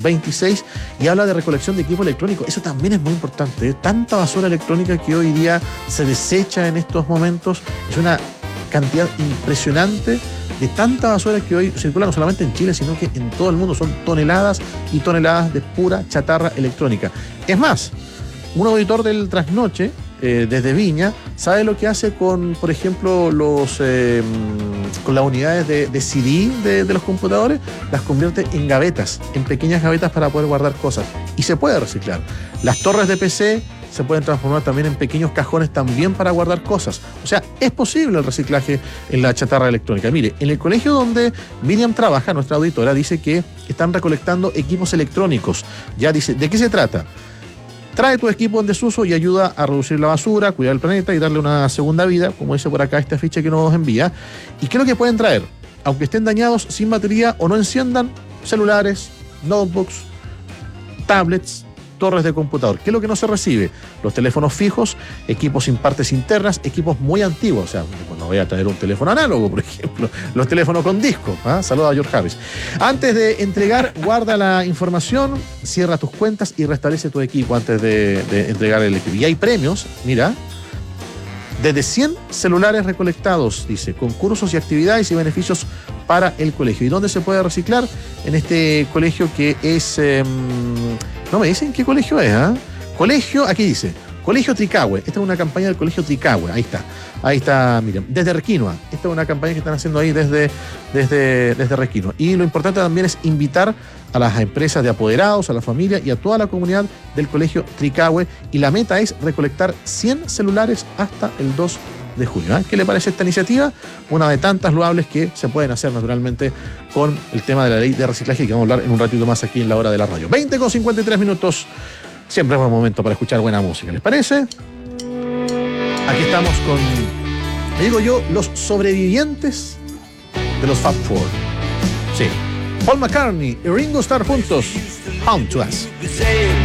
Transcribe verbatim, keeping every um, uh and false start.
veintiséis y habla de recolección de equipo electrónico. Eso también es muy importante, ¿eh? Tanta basura electrónica que hoy día se desecha en estos momentos. Es una cantidad impresionante de tanta basura que hoy circula no solamente en Chile, sino que en todo el mundo. Son toneladas y toneladas de pura chatarra electrónica. Es más, un auditor del Trasnoche, eh, desde Viña, sabe lo que hace con, por ejemplo, los eh, con las unidades de, de C D de, de los computadores. Las convierte en gavetas, en pequeñas gavetas para poder guardar cosas. Y se puede reciclar. Las torres de P C se pueden transformar también en pequeños cajones también para guardar cosas. O sea, es posible el reciclaje en la chatarra electrónica. Mire, en el colegio donde Miriam trabaja, nuestra auditora, dice que están recolectando equipos electrónicos. Ya dice, ¿de qué se trata? Trae tu equipo en desuso y ayuda a reducir la basura, cuidar el planeta y darle una segunda vida, como dice por acá esta ficha que nos envía. ¿Y qué es lo que pueden traer? Aunque estén dañados, sin batería o no enciendan, celulares, notebooks, tablets, torres de computador. ¿Qué es lo que no se recibe? Los teléfonos fijos, equipos sin partes internas, equipos muy antiguos. O sea, no voy a traer un teléfono análogo, por ejemplo. Los teléfonos con disco. ¿Ah? Saluda a George Harris. Antes de entregar, guarda la información, cierra tus cuentas y restablece tu equipo antes de, de entregar el equipo. Y hay premios, mira, desde cien celulares recolectados, dice, concursos y actividades y beneficios para el colegio. ¿Y dónde se puede reciclar? En este colegio que es... Eh, no me dicen qué colegio es, ¿ah? ¿eh? Colegio, aquí dice, Colegio Tricahue. Esta es una campaña del Colegio Tricahue. Ahí está, ahí está, miren, desde Requinoa. Esta es una campaña que están haciendo ahí desde, desde, desde Requinoa. Y lo importante también es invitar a las empresas de apoderados, a la familia y a toda la comunidad del Colegio Tricahue. Y la meta es recolectar cien celulares hasta el dos de junio. ¿eh? ¿Qué le parece esta iniciativa? Una de tantas loables que se pueden hacer naturalmente con el tema de la ley de reciclaje, que vamos a hablar en un ratito más aquí en la hora de la radio. veinte con cincuenta y tres minutos. Siempre es buen momento para escuchar buena música, ¿les parece? Aquí estamos con, digo yo, los sobrevivientes de los Fab Four. Sí. Paul McCartney y Ringo Starr juntos. Home to Us.